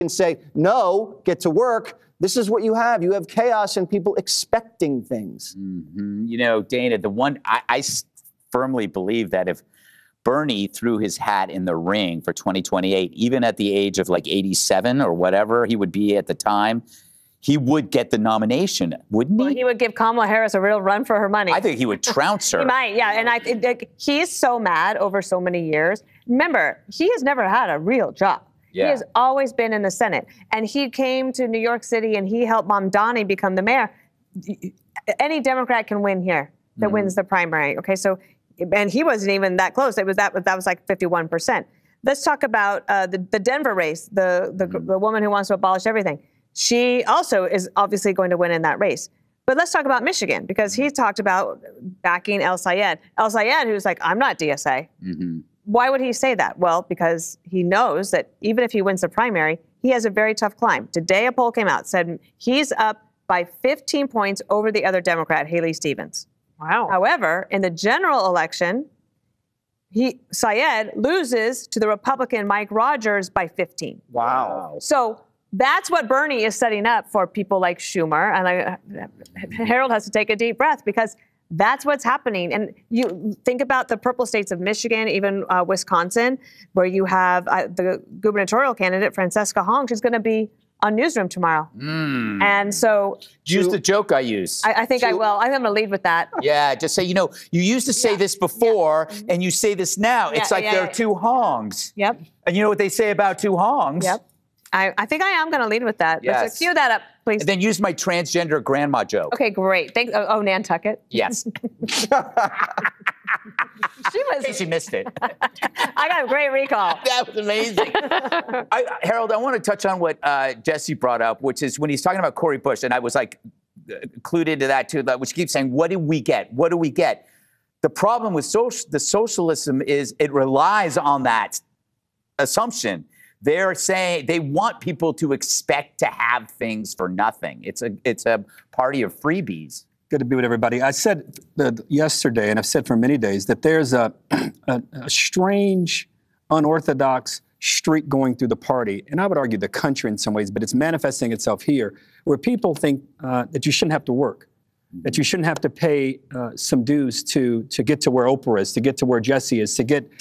and say, no, get to work. This is what you have. You have chaos and people expecting things. Mm-hmm. You know, Dana, the one I firmly believe that if Bernie threw his hat in the ring for 2028, even at the age of like 87 or whatever he would be at the time, he would get the nomination, wouldn't he? Well, he would give Kamala Harris a real run for her money. I think he would trounce her. He might, yeah. And he's so mad over so many years. Remember, he has never had a real job. Yeah. He has always been in the Senate. And he came to New York City and he helped Mamdani become the mayor. Any Democrat can win here that wins the primary. Okay, so, and he wasn't even that close. That was like 51%. Let's talk about the Denver race, the woman who wants to abolish everything. She also is obviously going to win in that race. But let's talk about Michigan, because he talked about backing El Sayed. El Sayed, who's like, I'm not DSA. Mm-hmm. Why would he say that? Well, because he knows that even if he wins the primary, he has a very tough climb. Today, a poll came out, said he's up by 15 points over the other Democrat, Haley Stevens. Wow. However, in the general election, Sayed loses to the Republican Mike Rogers by 15. Wow. So that's what Bernie is setting up for people like Schumer. And Harold has to take a deep breath, because that's what's happening. And you think about the purple states of Michigan, even Wisconsin, where you have the gubernatorial candidate, Francesca Hong. She's going to be on Newsroom tomorrow. And so... Use the joke I use. I think I will. I'm going to lead with that. Yeah, just say, you used to say this before, and you say this now. It's like there are two Hongs. Yep. And you know what they say about two Hongs? Yep. I think I am going to lead with that. Yes. Let's cue that up, please. And then use my transgender grandma joke. Okay, great. Thanks. Oh, Nantucket. Yes. She missed it. I got a great recall. That was amazing. Harold, I want to touch on what Jesse brought up, which is when he's talking about Cori Bush, and I was like clued into that too, which keeps saying, what did we get? What do we get? The problem with the socialism is it relies on that assumption. They're saying they want people to expect to have things for nothing. It's a party of freebies. Good to be with everybody. I said yesterday, and I've said for many days, that there's a strange, unorthodox streak going through the party, and I would argue the country in some ways, but it's manifesting itself here, where people think that you shouldn't have to work, that you shouldn't have to pay some dues to get to where Oprah is, to get to where Jesse is, to get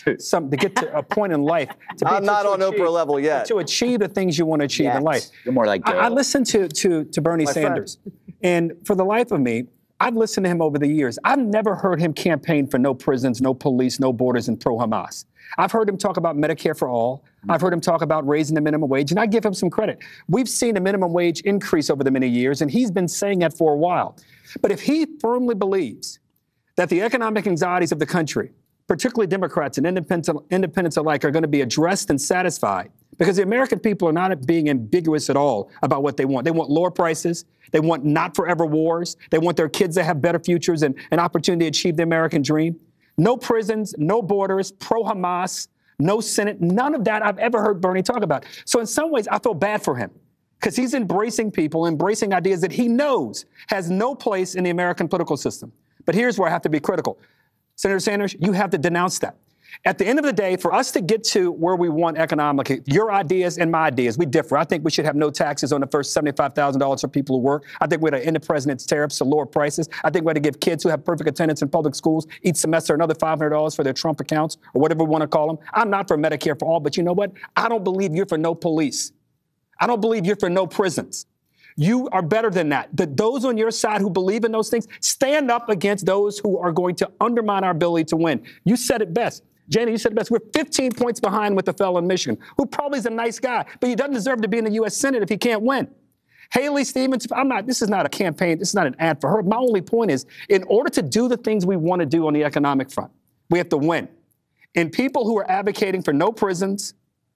to a point in life. I'm not on Oprah level yet. To achieve the things you want to achieve in life. You're more like Gail. I listened to Bernie Sanders, and for the life of me, I've listened to him over the years. I've never heard him campaign for no prisons, no police, no borders, and pro-Hamas. I've heard him talk about Medicare for all. I've heard him talk about raising the minimum wage, and I give him some credit. We've seen the minimum wage increase over the many years, and he's been saying that for a while. But if he firmly believes that the economic anxieties of the country, particularly Democrats and independents alike, are going to be addressed and satisfied, because the American people are not being ambiguous at all about what they want. They want lower prices. They want not forever wars. They want their kids to have better futures and an opportunity to achieve the American dream. No prisons, no borders, pro-Hamas, no Senate, none of that I've ever heard Bernie talk about. So in some ways, I feel bad for him, because he's embracing people, embracing ideas that he knows has no place in the American political system. But here's where I have to be critical. Senator Sanders, you have to denounce that. At the end of the day, for us to get to where we want economically, your ideas and my ideas, we differ. I think we should have no taxes on the first $75,000 for people who work. I think we ought to end the president's tariffs to lower prices. I think we ought to give kids who have perfect attendance in public schools each semester another $500 for their Trump accounts, or whatever we want to call them. I'm not for Medicare for all, but you know what? I don't believe you're for no police. I don't believe you're for no prisons. You are better than that. Those on your side who believe in those things, stand up against those who are going to undermine our ability to win. You said it best. Jana, you said it best. We're 15 points behind with the fellow in Michigan, who probably is a nice guy, but he doesn't deserve to be in the U.S. Senate if he can't win. Haley Stevens, this is not a campaign. This is not an ad for her. My only point is, in order to do the things we want to do on the economic front, we have to win. And people who are advocating for no prisons,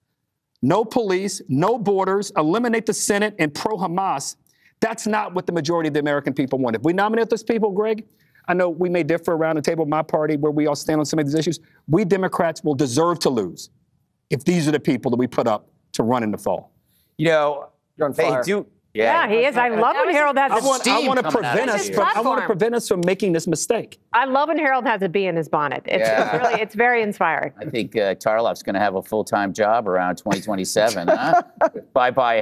no police, no borders, eliminate the Senate, and pro-Hamas, that's not what the majority of the American people want. If we nominate those people, Greg, I know we may differ around the table, my party, where we all stand on some of these issues. We Democrats will deserve to lose if these are the people that we put up to run in the fall. You know, You're on fire. Yeah, he is. I love when Harold has I a want steam to coming out of prevent us his from. I want to platform. prevent us from making this mistake. I love when Harold has a bee in his bonnet. It's very inspiring. I think Tarloff's going to have a full-time job around 2027. Huh? Bye-bye.